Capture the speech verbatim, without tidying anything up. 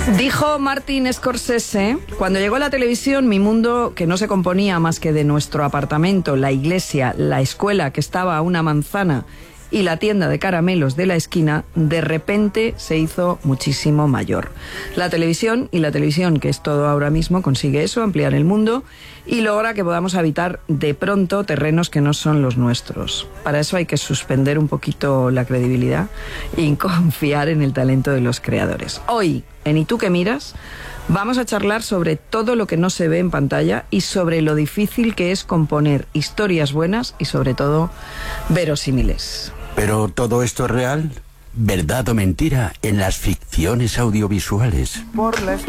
Dijo Martin Scorsese: cuando llegó la televisión, mi mundo, que no se componía más que de nuestro apartamento, la iglesia, la escuela que estaba a una manzana y la tienda de caramelos de la esquina, de repente se hizo muchísimo mayor. La televisión, y la televisión, que es todo ahora mismo, consigue eso, ampliar el mundo y logra que podamos habitar de pronto terrenos que no son los nuestros. Para eso hay que suspender un poquito la credibilidad y confiar en el talento de los creadores. Hoy, en ¿Y tú qué miras?, vamos a charlar sobre todo lo que no se ve en pantalla y sobre lo difícil que es componer historias buenas y, sobre todo, verosímiles. ¿Pero todo esto es real? ¿Verdad o mentira en las ficciones audiovisuales? Por la